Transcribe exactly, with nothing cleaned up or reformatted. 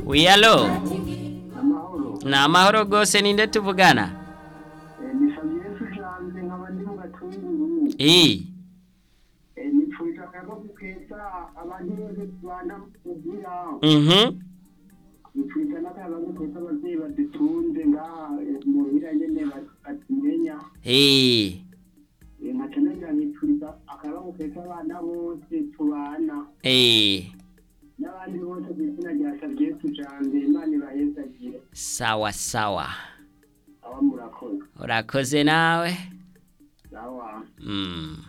Wiyalo. amahoro Na amahoro gose ninde tuvugana? Eh, nisabye Yesu cyane nk'abandi mu gatunguru Eh. Eh, nipfuza kaba gukeza abantu bose bana kugira Mhm. nipfuza nakaba gukeza abavyeyi badutunze ngaha eh, muhira nyene batimenya Eh. nkacana ngira nipfuza akaba gukeza abana bose tubana Eh. n'abandi bose kw'izina rya sabye Yesu cyane Imana ibahezagire Sawa sawa. aba murakoze Urakoze nawe. sawa Mm.